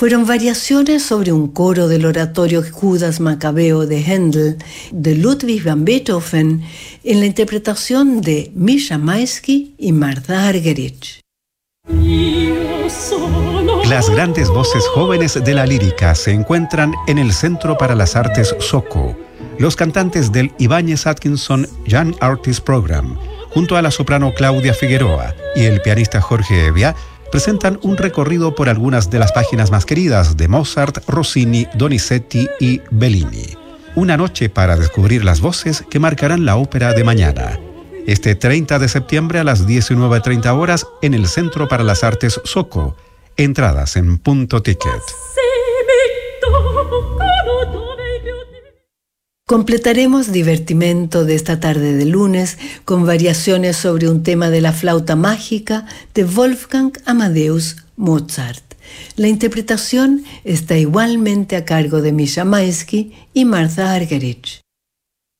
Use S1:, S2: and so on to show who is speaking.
S1: fueron variaciones sobre un coro del oratorio Judas Macabeo de Händel, de Ludwig van Beethoven, en la interpretación de Misha Maisky y Martha Argerich.
S2: Las grandes voces jóvenes de la lírica se encuentran en el Centro para las Artes SOCO. Los cantantes del Ibáñez Atkinson Young Artist Program, junto a la soprano Claudia Figueroa y el pianista Jorge Evia, presentan un recorrido por algunas de las páginas más queridas de Mozart, Rossini, Donizetti y Bellini. Una noche para descubrir las voces que marcarán la ópera de mañana. Este 30 de septiembre a las 19:30 horas en el Centro para las Artes SOCO. Entradas en Punto Ticket.
S1: Completaremos Divertimento de esta tarde de lunes con variaciones sobre un tema de la flauta mágica de Wolfgang Amadeus Mozart. La interpretación está igualmente a cargo de Misha Maisky y Martha Argerich.